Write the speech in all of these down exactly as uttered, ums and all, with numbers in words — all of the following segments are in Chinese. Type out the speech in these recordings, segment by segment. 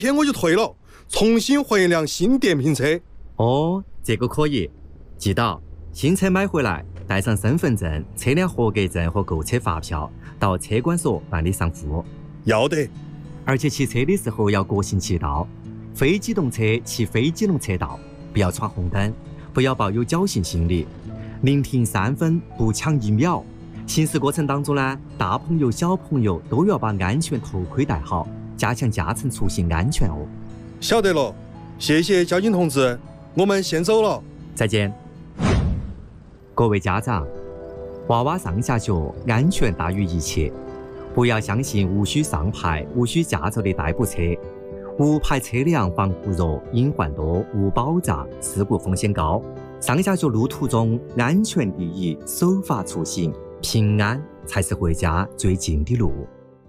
天我就退了，重新换一辆新电瓶车。 哦，这个可以。记到，新车买回来，带上身份证、车辆合格证和购车发票，到车管所办理上户。 要得。 而且骑车的时候要国行骑道，非机动车骑非机动车道，不要闯红灯，不要抱有侥幸心理。临停三分，不抢一秒。行驶过程当中呢，大朋友小朋友都要把安全头盔戴好，加强驾乘出行安全哦。 晓得了，谢谢交警同志，我们先走了。 再见。各位家长，娃娃上下学安全大于一切，不要相信无需上牌、无需驾照的代步车。无牌车辆防护弱，隐患多，无保障，事故风险高。上下学路途中，安全第一，守法出行，平安才是回家最近的路。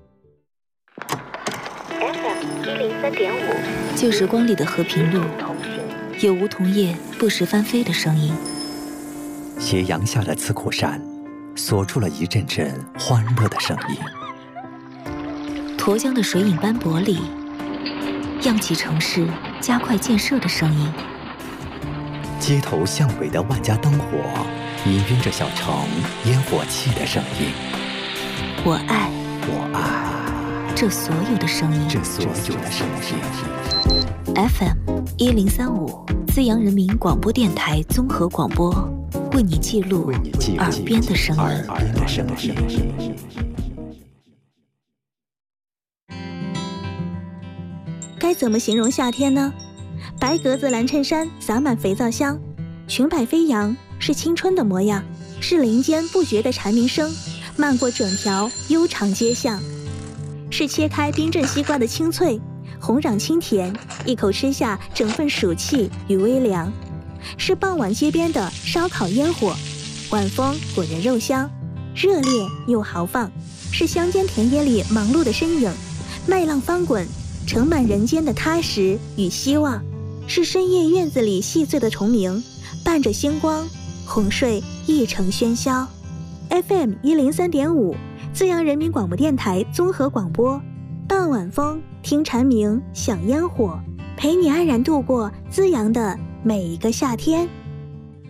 F M 一零三点五， 旧时光里的和平路，有梧桐叶不时翻飞的声音。 斜阳下的刺口山，锁住了一阵阵欢乐的声音。 沱江的水影斑驳里，漾起城市加快建设的声音。 街头巷尾的万家灯火，氤氲着小城烟火气的声音。 我爱， 我爱这所有的声音， 这所有的声音。 F M 一零三五，资阳人民广播电台综合广播，为你记录耳边的声音。 耳边的声音。 该怎么形容夏天呢？白格子蓝衬衫洒满肥皂香，裙摆飞扬，是青春的模样，是林间不绝的蝉鸣声，漫过整条悠长街巷，是切开冰镇西瓜的清脆，红壤清甜，一口吃下整份暑气与微凉，是傍晚街边的烧烤烟火，晚风裹人肉香，热烈又豪放，是乡间田野里忙碌的身影，麦浪翻滚，盛满人间的踏实与希望，是深夜院子里细碎的虫鸣，伴着星光，哄睡一城喧嚣。F M 一零三点五，资阳人民广播电台综合广播，傍晚风，听蝉鸣，享烟火，陪你安然度过资阳的每一个夏天。